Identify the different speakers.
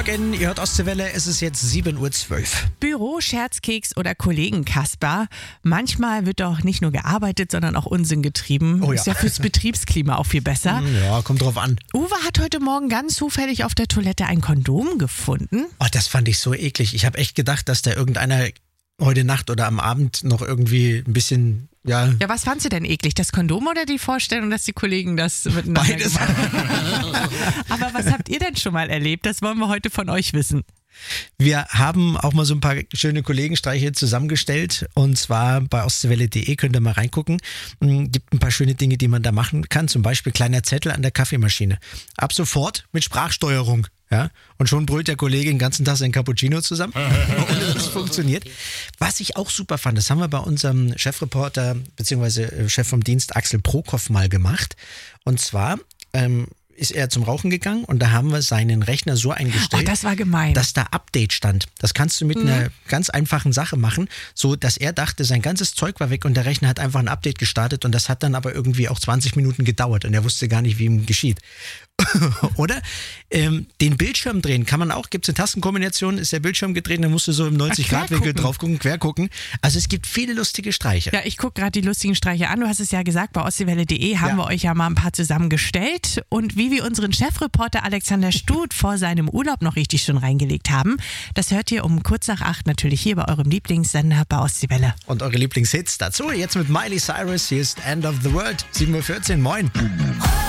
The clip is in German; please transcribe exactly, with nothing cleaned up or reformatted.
Speaker 1: Morgen, ihr hört Ostseewelle, es ist jetzt sieben Uhr zwölf.
Speaker 2: Büro, Scherzkeks oder Kollegenkasper. Manchmal wird doch nicht nur gearbeitet, sondern auch Unsinn getrieben.
Speaker 1: Oh ja.
Speaker 2: Ist ja fürs Betriebsklima auch viel besser.
Speaker 1: Ja, kommt drauf an.
Speaker 2: Uwe hat heute Morgen ganz zufällig auf der Toilette ein Kondom gefunden.
Speaker 1: Oh, das fand ich so eklig. Ich habe echt gedacht, dass da irgendeiner heute Nacht oder am Abend noch irgendwie ein bisschen, ja...
Speaker 2: Ja, was fandst du denn eklig? Das Kondom oder die Vorstellung, dass die Kollegen das miteinander
Speaker 1: Beides.
Speaker 2: gemacht haben? Aber was habt ihr denn schon mal erlebt? Das wollen wir heute von euch wissen.
Speaker 1: Wir haben auch mal so ein paar schöne Kollegenstreiche zusammengestellt und zwar bei ostseewelle punkt de könnt ihr mal reingucken. Gibt ein paar schöne Dinge, die man da machen kann, zum Beispiel kleiner Zettel an der Kaffeemaschine. Ab sofort mit Sprachsteuerung. Ja, und schon brüllt der Kollege den ganzen Tag sein Cappuccino zusammen und das funktioniert. Was ich auch super fand, das haben wir bei unserem Chefreporter bzw. Chef vom Dienst Axel Prokop mal gemacht und zwar ähm, ist er zum Rauchen gegangen und da haben wir seinen Rechner so eingestellt,
Speaker 2: Oh, das war gemein.
Speaker 1: dass da Update stand. Das kannst du mit
Speaker 2: Mhm.
Speaker 1: einer ganz einfachen Sache machen, so dass er dachte, sein ganzes Zeug war weg und der Rechner hat einfach ein Update gestartet und das hat dann aber irgendwie auch zwanzig Minuten gedauert und er wusste gar nicht, wie ihm geschieht. Oder ähm, den Bildschirm drehen kann man auch, gibt es eine Tastenkombination, ist der Bildschirm gedreht, dann musst du so im neunzig Grad Winkel
Speaker 2: gucken.
Speaker 1: drauf gucken, quer gucken. Also es gibt viele lustige Streiche.
Speaker 2: Ja, ich gucke gerade die lustigen Streiche an. Du hast es ja gesagt, bei ostseewelle punkt de haben
Speaker 1: Ja.
Speaker 2: wir euch ja mal ein paar zusammengestellt. Und wie wir unseren Chefreporter Alexander Stut vor seinem Urlaub noch richtig schon reingelegt haben, das hört ihr um kurz nach acht natürlich hier bei eurem Lieblingssender bei Ostseewelle.
Speaker 1: Und eure Lieblingshits dazu, jetzt mit Miley Cyrus, hier ist End of the World, sieben Uhr vierzehn, moin.